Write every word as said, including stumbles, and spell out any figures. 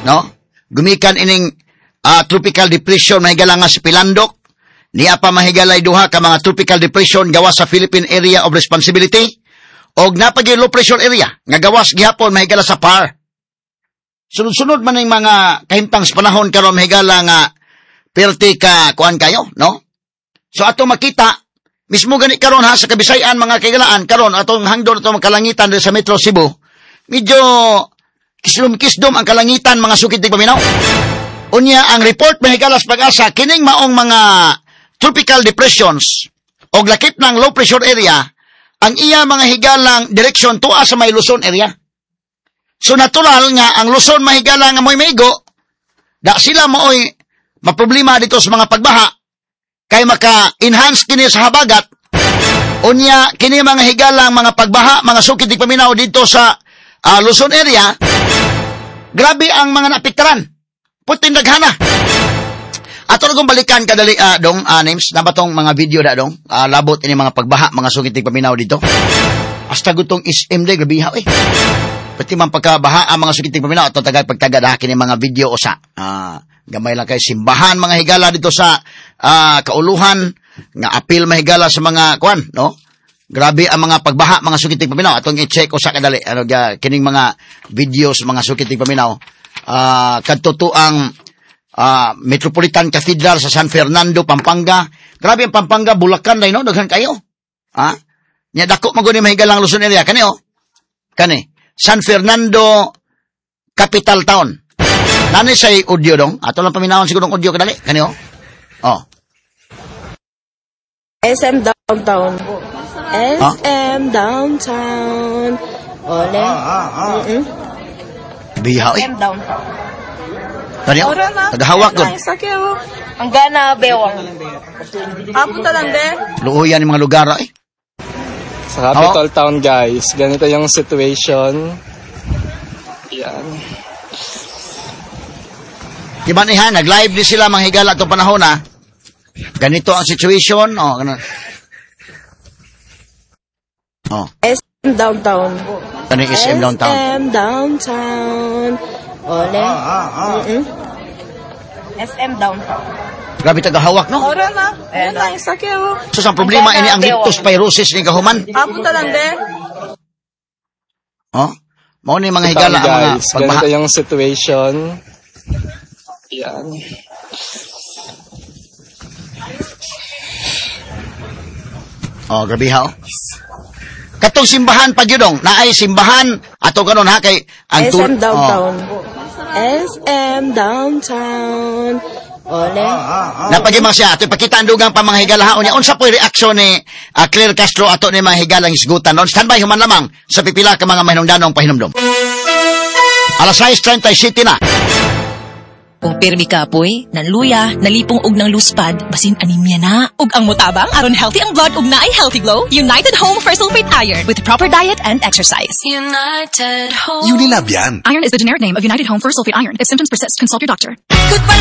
no? Gumikan ining uh, tropical depression mahigala nga si Pilandok. Niya pa mahigalay duha ka mga tropical depression gawas sa Philippine Area of Responsibility og napagi low pressure area nga gawas gihapon mahigala sa P A R. Sunod-sunod man yung mga kahimtang sa panahon karon mahigala nga perti ka kuan kayo, no? So ato makita mismo gani karon ha sa Kabisayan mga kaigalaan karon atong hangdon ato kalangitan sa Metro Cebu. Medyo kisdom-kisdom ang kalangitan mga sukid tig paminaw. Unya ang report mahigala sa Pag-asa kining maong mga tropical depressions o lakip ng low pressure area, ang iya mga higalang direksyon tuwa sa may Luzon area. So natural nga, ang Luzon mahigala nga mo'y maigo, da sila mo'y maproblema dito sa mga pagbaha, kay maka-enhance kini sa habagat, unya kini mga higalang mga pagbaha, mga sukid di paminaw dito sa uh, Luzon area, grabe ang mga napiktaran. Putin daghana. Ato na kong balikan kadali, uh, dong, uh, names, na ba tong mga video da, dong? Uh, labot ini mga pagbaha, mga sukitig paminaw dito. Hasta gutong is M D, grabiha, eh. Pati man pagkabaha, ang mga sukitig paminaw, ito tagay pagtagadakin yung mga video o sa, uh, gamay lang kayo simbahan, mga higala dito sa, uh, kauluhan, nga apil mahigala sa mga, kwan, no? Grabe ang mga pagbaha, mga sukitig paminaw. Atong i-check o sa kadali, ano, kining mga videos, mga sukitig paminaw. Uh, kadtotoang, Uh, Metropolitan Cathedral sa San Fernando, Pampanga. Grabe ang Pampanga, Bulacan, no? Daghan kayo. Ha? Nya dako maguni mahigalang Luzon area. Kani, oh. Kani. San Fernando, capital town. Nani say audio dong? Ato lang paminawon siguro ng audio kadali. Kani, oh. Oh. S M downtown. S M huh? Downtown. Ole. Mm-mm. Biha, eh. S M downtown. Kani, oh. Tagahawak doon. Ang gana, bewang. Apo talang de. Luuyan yung mga lugar, eh. Sa capital oh. town, guys. Ganito yung situation. Yan. Diba niya, nag-live din sila mga higala itong panahon, ha? Ganito ang situation. Oh, ganun. Oh. S M downtown. Ano yung S M downtown? S M downtown. Ole. Mm-mm. S M downtown. Grabe tagahawak, no? Ora na. Ayan na, isa kayo. So, ang problema ini ang leptospirosis ni kahuman. Apo talang de. Oh? Mao ni mga higala ang mga pagbaha. Ganito yung situation. Yan. Oh, grabe ha, oh. Katong simbahan pa gyudong, naay simbahan ato kanon ha kay ang S M downtown. Oh. S M downtown. Ole. Napagimang siya ato ipakita ang dugang pa mga higala ha unya unsa po'y reaksyon ni uh, Claire Castro ato ni mga higalang isgutan non. Standby human lamang sa pipila ka mga mahinungdanong pahinumdom. Alas sais treinta y siete na. Kung pirmi ka apoy, nanluya, nalipong og ng luspad, basin anemia na. Ug ang mutabang, aron healthy ang blood ug naay healthy glow, United Home for Sulfate Iron with proper diet and exercise. United Home. Unilab yan. Iron is the generic name of United Home for Sulfate Iron. If symptoms persist, consult your doctor. Goodbye.